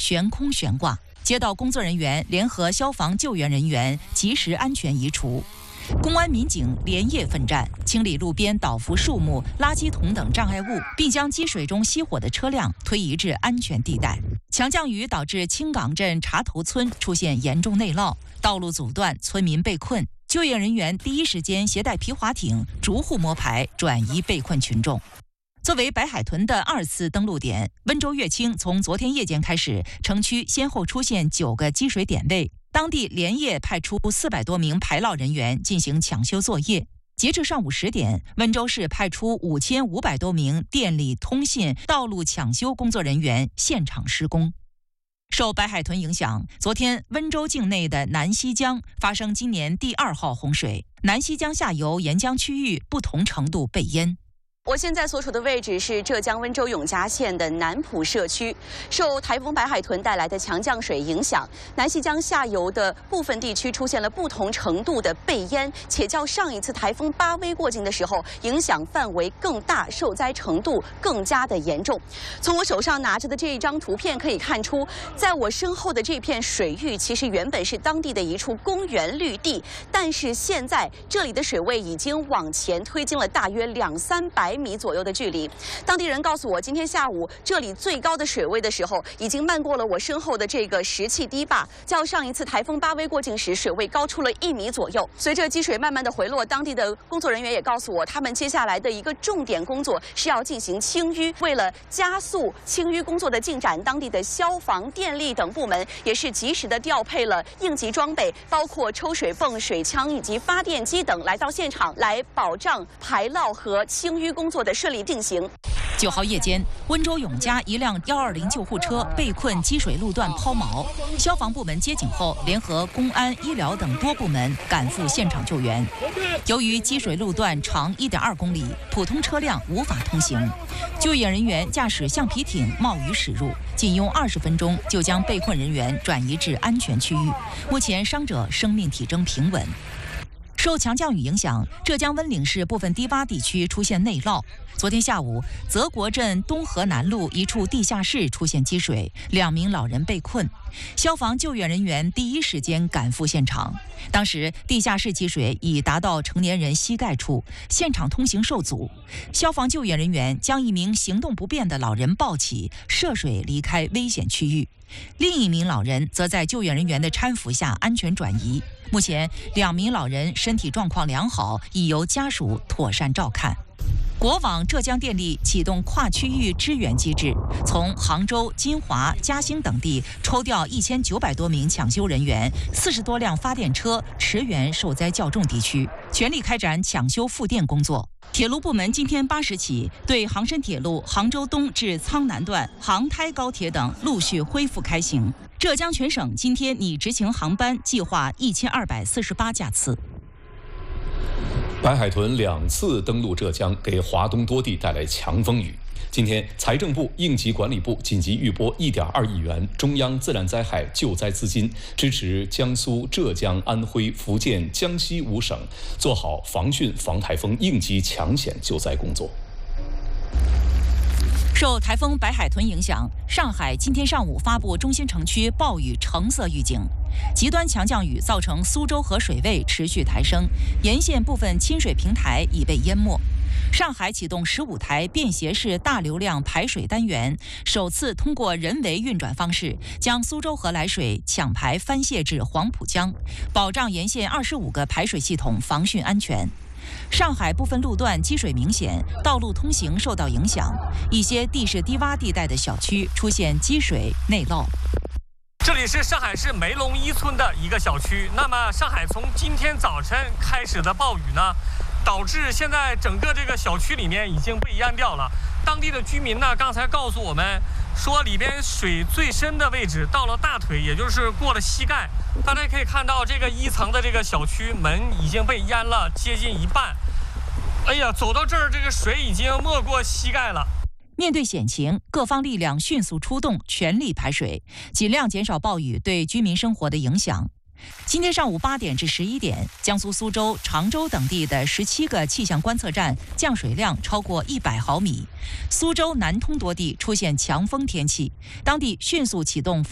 悬空悬挂，街道工作人员联合消防救援人员及时安全移除。公安民警连夜奋战，清理路边倒伏树木、垃圾桶等障碍物，并将积水中熄火的车辆推移至安全地带。强降雨导致青岗镇茶头村出现严重内涝，道路阻断，村民被困。救援人员第一时间携带皮划艇逐户摸排，转移被困群众。作为白海豚的2次登陆点，温州乐清从昨天夜间开始，城区先后出现9个积水点位。当地连夜派出400多名排涝人员进行抢修作业。截至上午10点，温州市派出5500多名电力、通信、道路抢修工作人员现场施工。受白海豚影响，昨天温州境内的南溪江发生今年第2号洪水，南溪江下游沿江区域不同程度被淹。 我现在所处的位置是浙江温州永嘉县的南浦社区。受台风白海豚带来的强降水影响，南溪江下游的部分地区出现了不同程度的被淹，且较上一次台风巴威过境的时候，影响范围更大，受灾程度更加的严重。从我手上拿着的这一张图片可以看出，在我身后的这片水域，其实原本是当地的一处公园绿地，但是现在这里的水位已经往前推进了大约200-300米左右的距离。当地人告诉我，今天下午这里最高的水位的时候，已经漫过了我身后的这个石砌堤坝，较上一次台风巴威过境时，水位高出了1米左右。随着积水慢慢的回落，当地的工作人员也告诉我，他们接下来的一个重点工作是要进行清淤。为了加速清淤工作的进展，当地的消防、电力等部门也是及时的调配了应急装备，包括抽水泵、水枪以及发电机等，来到现场来保障排涝和清淤工作的顺利进行。 9号夜间，温州永嘉一辆120救护车被困积水路段抛锚，消防部门接警后，联合公安、医疗等多部门赶赴现场救援。由于积水路段长1.2公里，普通车辆无法通行，救援人员驾驶橡皮艇冒雨驶入，仅用20分钟就将被困人员转移至安全区域。目前伤者生命体征平稳。受强降雨影响，浙江温岭市部分低洼地区出现内涝。昨天下午，泽国镇东河南路一处地下室出现积水，2名老人被困。消防救援人员第一时间赶赴现场，当时地下室积水已达到成年人膝盖处，现场通行受阻。消防救援人员将一名行动不便的老人抱起，涉水离开危险区域。另一名老人则在救援人员的搀扶下安全转移。目前2名老人身体状况良好，已由家属妥善照看。国网浙江电力启动跨区域支援机制，从杭州、金华、嘉兴等地抽调1900多名抢修人员、40多辆发电车，驰援受灾较重地区，全力开展抢修复电工作。铁路部门今天8时起，对杭深铁路杭州东至苍南段、杭台高铁等陆续恢复开行。浙江全省今天拟执行航班计划1248架次。 白海豚2次登陆浙江，给华东多地带来强风雨。今天，财政部、应急管理部紧急预拨1.2亿元中央自然灾害救灾资金，支持江苏、浙江、安徽、福建、江西5省做好防汛、防台风应急抢险救灾工作。 受台风白海豚影响，上海今天上午发布中心城区暴雨橙色预警。极端强降雨造成苏州河水位持续抬升，沿线部分亲水平台已被淹没。上海启动15台便携式大流量排水单元，首次通过人为运转方式，将苏州河来水抢排翻泄至黄浦江，保障沿线25个排水系统防汛安全。上海部分路段积水明显，道路通行受到影响，一些地势低洼地带的小区出现积水内涝。 这里是上海市梅龙1村的一个小区。那么，上海从今天早晨开始的暴雨呢，导致现在整个这个小区里面已经被淹掉了。当地的居民呢，刚才告诉我们说，里边水最深的位置到了大腿，也就是过了膝盖。大家可以看到，这个1层的这个小区门已经被淹了接近一半。哎呀，走到这儿，这个水已经没过膝盖了。 面对险情，各方力量迅速出动，全力排水，尽量减少暴雨对居民生活的影响。今天上午8点至11点，江苏苏州、常州等地的17个气象观测站降水量超过100毫米。苏州、南通多地出现强风天气，当地迅速启动